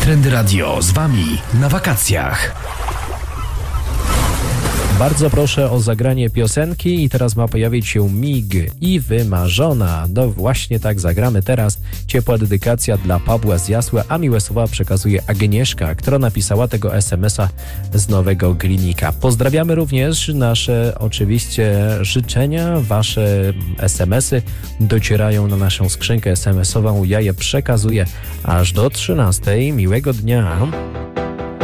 Trendy Radio z Wami na wakacjach. Bardzo proszę o zagranie piosenki i teraz ma pojawić się Mig i Wymarzona. No właśnie tak zagramy teraz. Ciepła dedykacja dla Pawła z Jasła, a miłe słowa przekazuje Agnieszka, która napisała tego SMS-a z Nowego Glinika. Pozdrawiamy również nasze oczywiście życzenia. Wasze SMS-y docierają na naszą skrzynkę SMS-ową. Ja je przekazuję aż do 13. Miłego dnia.